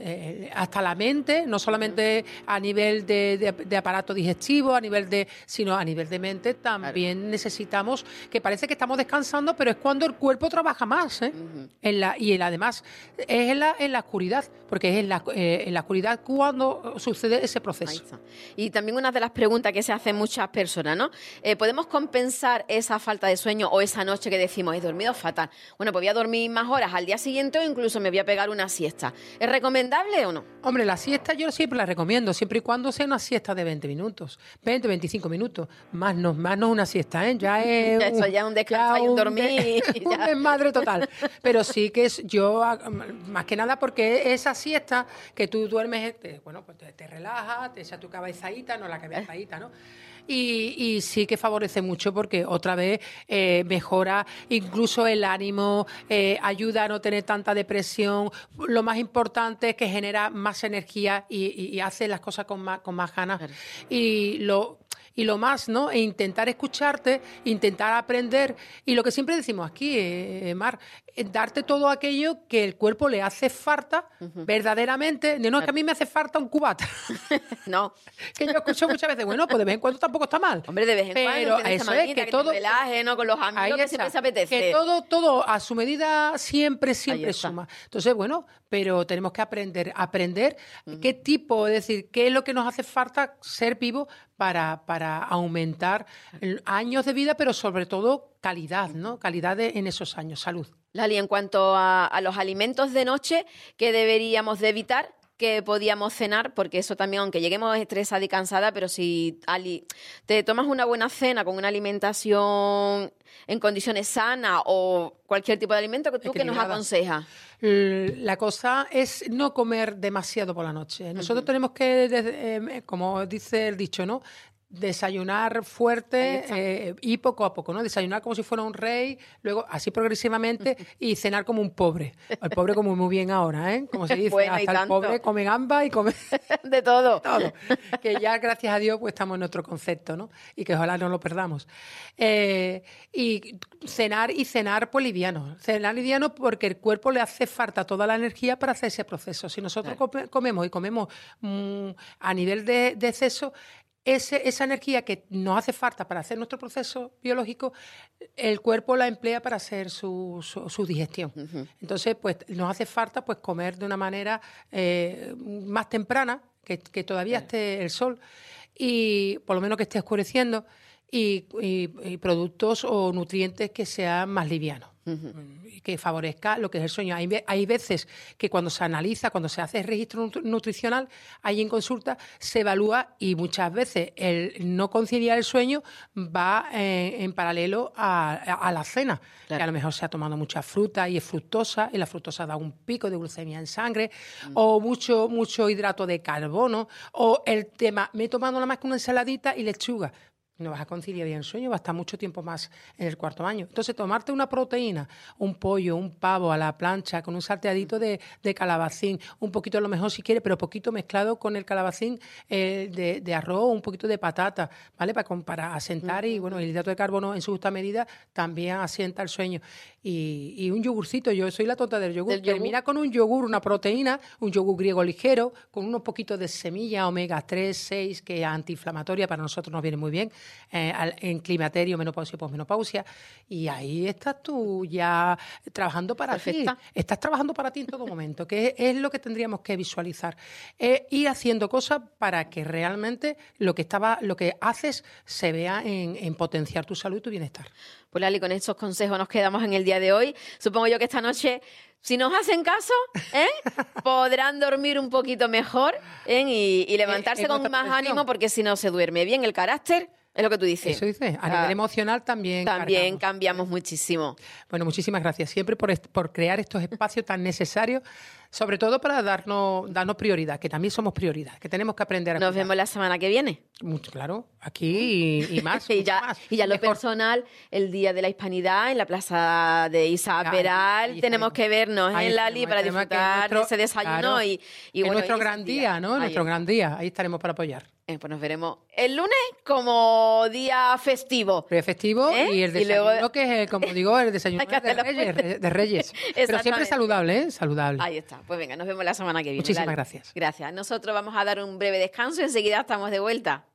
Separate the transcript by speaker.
Speaker 1: hasta la mente, no solamente a nivel de aparato digestivo, sino a nivel de mente también necesitamos, que parece que estamos descansando, pero es cuando el cuerpo trabaja más, además es en la oscuridad, porque es en la oscuridad cuando sucede ese proceso.
Speaker 2: Y también una de las preguntas que se hacen muchas personas, ¿no? ¿Podemos compensar esa falta de sueño o esa noche que decimos, he dormido fatal? Bueno, pues voy a dormir más horas al día siguiente o incluso me voy a pegar una siesta. ¿Es recomendable o no?
Speaker 1: Hombre, la siesta yo siempre la recomiendo, siempre y cuando sea una siesta de 20 minutos, 20, 25 minutos, más no una siesta, ya es...
Speaker 2: Eso ya es un descanso y un dormir.
Speaker 1: Un desmadre total. Pero sí que es yo, más que nada porque esa siesta que tú duermes, pues te relajas, te echas tu cabezadita, no la cabezadita, ¿no? Y sí que favorece mucho porque otra vez mejora incluso el ánimo, ayuda a no tener tanta depresión. Lo más importante es que genera más energía y hace las cosas con más ganas. Claro. Y lo más, ¿no? E intentar escucharte, intentar aprender. Y lo que siempre decimos aquí, Mar, darte todo aquello que el cuerpo le hace falta verdaderamente. No, es que a mí me hace falta un cubata.
Speaker 2: No.
Speaker 1: Que yo escucho muchas veces, bueno, pues de vez en cuando tampoco está mal.
Speaker 2: Hombre, de vez en cuando.
Speaker 1: Pero eso es que todo...
Speaker 2: te relaje, ¿no? Con los amigos que siempre se apetece.
Speaker 1: Que todo a su medida siempre suma. Entonces, bueno, pero tenemos que aprender qué tipo, es decir, qué es lo que nos hace falta ser vivos para aumentar años de vida, pero sobre todo calidad, ¿no? Calidad en esos años, salud.
Speaker 2: Lali, en cuanto a los alimentos de noche, ¿qué deberíamos de evitar? ¿Qué podíamos cenar? Porque eso también, aunque lleguemos estresada y cansada, pero si te tomas una buena cena con una alimentación en condiciones sanas o cualquier tipo de alimento, ¿qué nos aconsejas?
Speaker 1: La cosa es no comer demasiado por la noche. Nosotros tenemos que, como dice el dicho, ¿no? Desayunar fuerte y poco a poco, ¿no? Desayunar como si fuera un rey, luego así progresivamente y cenar como un pobre. El pobre como muy bien ahora, ¿eh? Como se dice,
Speaker 2: bueno,
Speaker 1: hasta el pobre come gamba y come...
Speaker 2: de todo.
Speaker 1: Todo. Que ya, gracias a Dios, pues estamos en otro concepto, ¿no? Y que ojalá no lo perdamos. Y cenar pues liviano. Cenar liviano porque el cuerpo le hace falta toda la energía para hacer ese proceso. Si nosotros comemos a nivel de exceso, esa energía que nos hace falta para hacer nuestro proceso biológico, el cuerpo la emplea para hacer su digestión. Entonces, pues nos hace falta pues comer de una manera más temprana, que todavía esté el sol, y por lo menos que esté oscureciendo, y productos o nutrientes que sean más livianos. Que favorezca lo que es el sueño. Hay veces que cuando se analiza, cuando se hace el registro nutricional, ahí en consulta se evalúa y muchas veces el no conciliar el sueño va en paralelo a la cena. Claro. Que a lo mejor se ha tomado mucha fruta y es fructosa, y la fructosa da un pico de glucemia en sangre, o mucho hidrato de carbono, o el tema, me he tomado nada más que una ensaladita y lechuga. No vas a conciliar bien el sueño, va a estar mucho tiempo más en el cuarto baño. Entonces, tomarte una proteína, un pollo, un pavo a la plancha, con un salteadito de calabacín, un poquito a lo mejor si quieres, pero poquito mezclado con el calabacín de arroz, un poquito de patata, ¿vale? Para asentar y, bueno, el hidrato de carbono en su justa medida también asienta el sueño. Y un yogurcito, yo soy la tonta del yogur. Termina con un yogur, una proteína, un yogur griego ligero, con unos poquitos de semilla, omega 3, 6, que es antiinflamatoria, para nosotros nos viene muy bien. En climaterio, menopausia y posmenopausia, y ahí estás tú ya trabajando para
Speaker 2: Perfecta.
Speaker 1: ti. Estás trabajando para ti en todo momento, que es lo que tendríamos que visualizar. Ir haciendo cosas para que realmente lo que haces se vea en potenciar tu salud y tu bienestar.
Speaker 2: Pues Lali, con estos consejos nos quedamos en el día de hoy. Supongo yo que esta noche, si nos hacen caso, podrán dormir un poquito mejor y levantarse con más ánimo, porque si no se duerme bien el carácter. Es lo que tú dices.
Speaker 1: Eso dices. A nivel emocional también
Speaker 2: cambiamos muchísimo.
Speaker 1: Bueno, muchísimas gracias siempre por crear estos espacios tan necesarios, sobre todo para darnos prioridad, que también somos prioridad, que tenemos que aprender a
Speaker 2: Nos
Speaker 1: cuidar.
Speaker 2: vemos la semana que viene.
Speaker 1: Claro, aquí y más.
Speaker 2: y ya lo
Speaker 1: mejor.
Speaker 2: Personal, el Día de la Hispanidad en la plaza de Isabel Peral.
Speaker 1: Ahí
Speaker 2: tenemos que vernos en Lali para disfrutar de ese desayuno.
Speaker 1: Claro,
Speaker 2: y
Speaker 1: bueno, nuestro gran día, ¿no? Nuestro gran día. Ahí estaremos para apoyar.
Speaker 2: Pues nos veremos el lunes como día festivo.
Speaker 1: Festivo y el desayuno, luego, que es, como digo, el desayuno de Reyes. Pero siempre saludable, ¿eh? Saludable.
Speaker 2: Ahí está. está. Pues venga, nos vemos la semana que viene.
Speaker 1: Muchísimas
Speaker 2: Lali.
Speaker 1: gracias.
Speaker 2: Gracias. Nosotros vamos a dar un breve descanso. Enseguida estamos de vuelta.